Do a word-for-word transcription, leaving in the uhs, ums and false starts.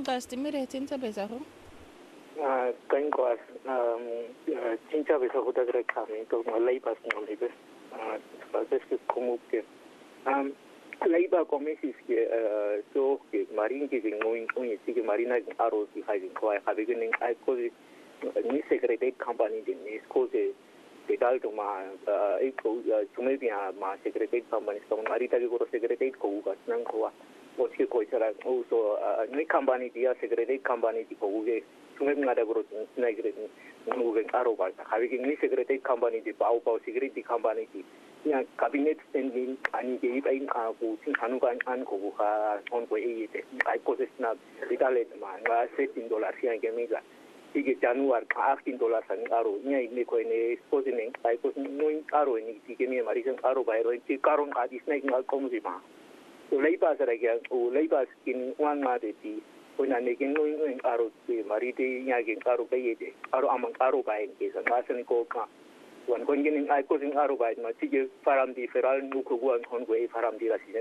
nga stimire tinta besa ho ah kan ko um tinta besa ho da gre kami to malai pas no libe ah pas que como que um Laiba commesis que so que marin que ngoi ngoi que marina aro si hai ko ai habe que ning ai ko ni secretary company de ni ko de de dal to ma ai ko tume bia ma secretary company so marita que ko secretary ko ga nang ko wa que ko sara o so ni company dia secretary company di ko ge tume ngada ko na gre no ge aro ba habe que ni secretary company di pau pau security company di ya cabinet spending ani ge ibain ka ko sin hanu kan an ko ka on ko e te ai ko sesna ditale ma nga seventeen dollars ya ge mega ige januar ka eighteen dollars an aro nya ne ko ne exposing ai ko no aro ni tige me mari san aro ba ro ti karon ka dis na nga ko mu ma so leiba sara ge o leiba skin wan ma de ti ko na ne ge no aro ti mari te nya ge aro ba ye de aro amang aro ba en ke sa nga san ko ka wan kon ginin ai ko sin aro ba ma tige faram di feral nu ko wan kon go e faram di la si